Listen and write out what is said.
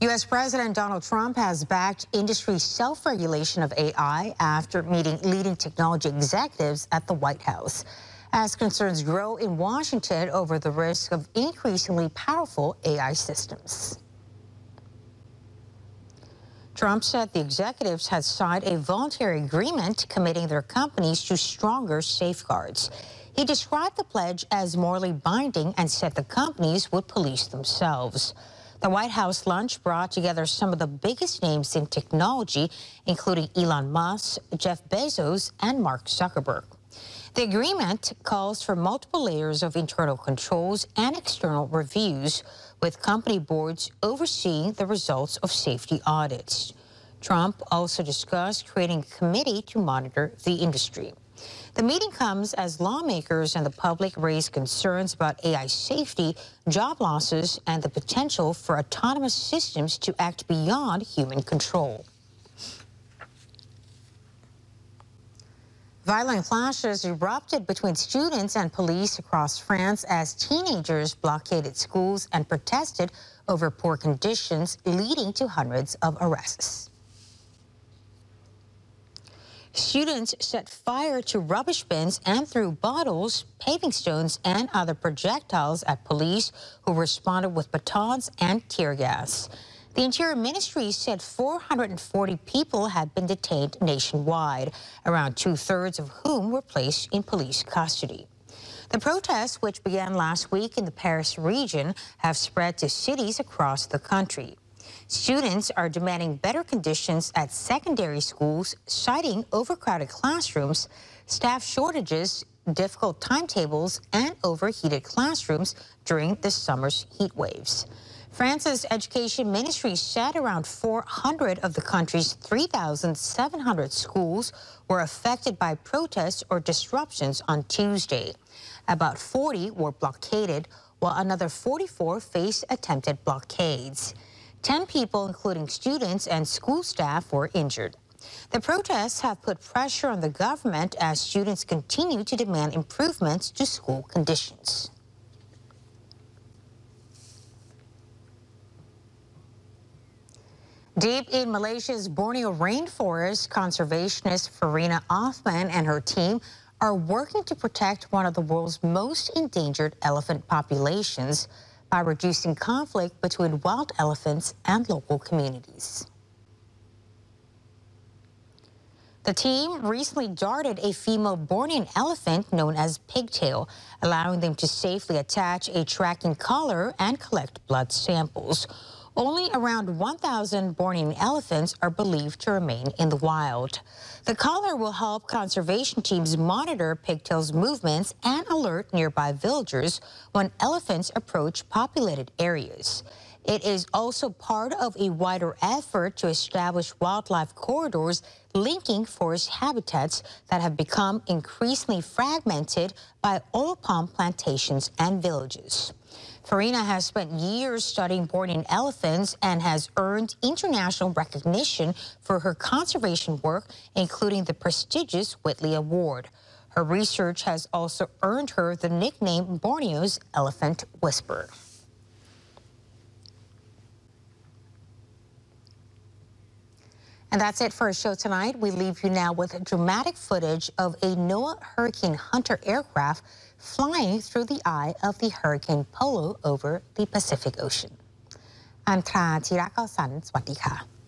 U.S. President Donald Trump has backed industry self-regulation of AI after meeting leading technology executives at the White House, as concerns grow in Washington over the risk of increasingly powerful AI systems. Trump said the executives had signed a voluntary agreement committing their companies to stronger safeguards. He described the pledge as morally binding and said the companies would police themselves. The White House lunch brought together some of the biggest names in technology, including Elon Musk, Jeff Bezos, and Mark Zuckerberg. The agreement calls for multiple layers of internal controls and external reviews, with company boards overseeing the results of safety audits. Trump also discussed creating a committee to monitor the industry. The meeting comes as lawmakers and the public raise concerns about AI safety, job losses, and the potential for autonomous systems to act beyond human control. Violent clashes erupted between students and police across France as teenagers blockaded schools and protested over poor conditions, leading to hundreds of arrests. Students set fire to rubbish bins and threw bottles, paving stones, and other projectiles at police, who responded with batons and tear gas. The Interior Ministry said 440 people had been detained nationwide, around two-thirds of whom were placed in police custody. The protests, which began last week in the Paris region, have spread to cities across the country. Students are demanding better conditions at secondary schools, citing overcrowded classrooms, staff shortages, difficult timetables, and overheated classrooms during this summer's heat waves. France's education ministry said around 400 of the country's 3,700 schools were affected by protests or disruptions on Tuesday. About 40 were blockaded, while another 44 faced attempted blockades. 10 people, including students and school staff, were injured. The protests have put pressure on the government as students continue to demand improvements to school conditions. Deep in Malaysia's Borneo rainforest, conservationist Farina Othman and her team are working to protect one of the world's most endangered elephant populations by reducing conflict between wild elephants and local communities. The team recently darted a female Bornean elephant known as Pigtail, allowing them to safely attach a tracking collar and collect blood samples. Only around 1,000 Bornean elephants are believed to remain in the wild. The collar will help conservation teams monitor Pigtail's movements and alert nearby villagers when elephants approach populated areas. It is also part of a wider effort to establish wildlife corridors linking forest habitats that have become increasingly fragmented by oil palm plantations and villages. Farina has spent years studying Bornean elephants and has earned international recognition for her conservation work, including the prestigious Whitley Award. Her research has also earned her the nickname Borneo's Elephant Whisperer. And that's it for our show tonight. We leave you now with dramatic footage of a NOAA Hurricane Hunter aircraft flying through the eye of the Hurricane Polo over the Pacific Ocean. I'm Tra Chirakalsan. สวัสดีค่ะ